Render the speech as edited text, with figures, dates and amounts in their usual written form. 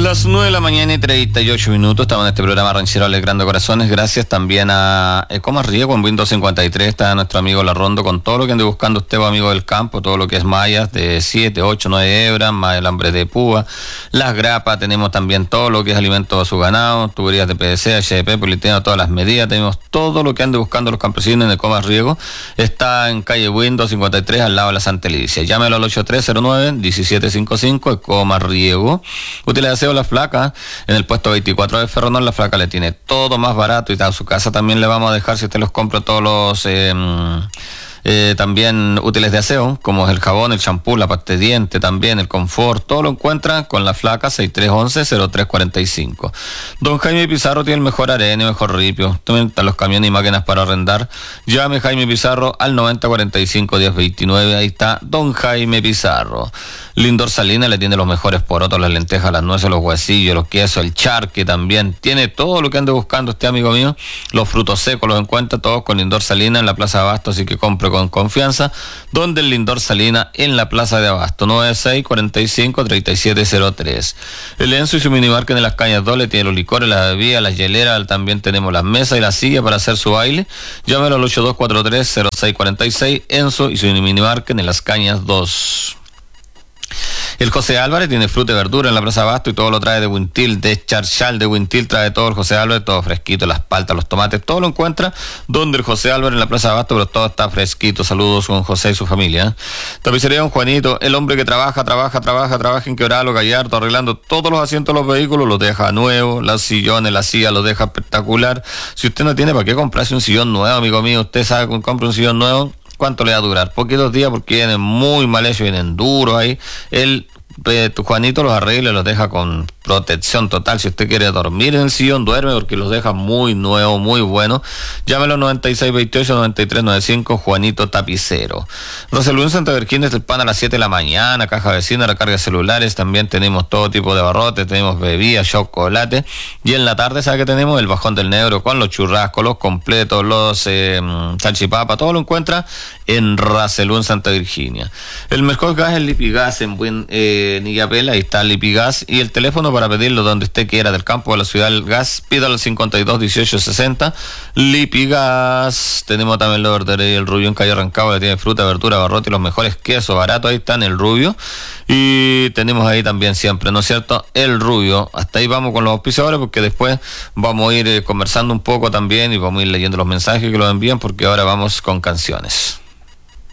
Las 9 de la mañana y 38 minutos, estamos en este programa Ranchero Alegrando Corazones. Gracias también a Ecomas Riego en Windows 53, está nuestro amigo Larrondo con todo lo que ande buscando usted, amigo del campo, todo lo que es mallas de 7, 8, 9 hebras, más el hambre de púa, las grapas, tenemos también todo lo que es alimento a su ganado, tuberías de PVC, HDP, polietileno, todas las medidas, tenemos todo lo que ande buscando los campesinos en Ecomas Riego. Está en calle Windows 53 al lado de la Santa Elicia. Llámelo al 8309-1755, Ecomas Riego. Usted le hace la flaca en el puesto 24 de Ferronal, la flaca le tiene todo más barato y a su casa también le vamos a dejar, si usted los compra, todos los también útiles de aseo, como es el jabón, el champú, la pasta de diente, también el confort, todo lo encuentra con la flaca 6311-0345. Don Jaime Pizarro tiene el mejor arenio, mejor ripio, también están los camiones y máquinas para arrendar. Llame Jaime Pizarro al 9045-1029, ahí está Don Jaime Pizarro. Lindor Salina le tiene los mejores porotos, las lentejas, las nueces, los huesillos, los quesos, el charque también, tiene todo lo que ande buscando usted, amigo mío. Los frutos secos los encuentra todos con Lindor Salina en la Plaza de Abasto, así que compre con confianza, donde el Lindor Salina en la Plaza de Abasto, 9645-3703. El Enzo y su minimarket en las Cañas 2 le tiene los licores, las bebidas, las hieleras, también tenemos las mesas y las sillas para hacer su baile. Llámelo al 8243-0646, Enzo y su minimarket en las Cañas 2. El José Álvarez tiene fruta y verdura en la Plaza Abasto y todo lo trae de Wintil, de Charchal, de Wintil, trae todo el José Álvarez, todo fresquito, las paltas, los tomates, todo lo encuentra donde el José Álvarez en la Plaza Abasto, pero todo está fresquito. Saludos con José y su familia. Tapicería Don Juanito, el hombre que trabaja en Quebrado, Gallardo, arreglando todos los asientos de los vehículos, los deja nuevos, los sillones, la silla, los deja espectacular. Si usted no tiene para qué comprarse un sillón nuevo, amigo mío, usted sabe que compra un sillón nuevo, ¿cuánto le va a durar? Poquitos días, porque vienen muy mal hechos, vienen duros ahí. Tu Juanito los arregla y los deja con protección total. Si usted quiere dormir en el sillón, duerme, porque los deja muy nuevos, muy buenos. Llámelo 9628-9395, Juanito Tapicero. Roselú Santa Virginia, el pan a las 7 de la mañana, caja vecina, la carga de celulares, también tenemos todo tipo de barrotes, tenemos bebidas, chocolate, y en la tarde, ¿sabe qué tenemos? El bajón del negro con los churrascos, los completos, los salchipapa, todo lo encuentra en Roselú Santa Virginia. El mejor gas es Lipigas en buen Nillapela, ahí está Lipigas, y el teléfono para pedirlo donde usted quiera, del campo a la ciudad, el gas, pídalo al 521860, Lipigas. Tenemos también la verdería El Rubio en calle Rancagua, que tiene fruta, verdura, barrote y los mejores quesos baratos, ahí está en El Rubio, y tenemos ahí también siempre, ¿no es cierto?, El Rubio. Hasta ahí vamos con los auspiciadores, porque después vamos a ir conversando un poco también y vamos a ir leyendo los mensajes que los envían, porque ahora vamos con canciones.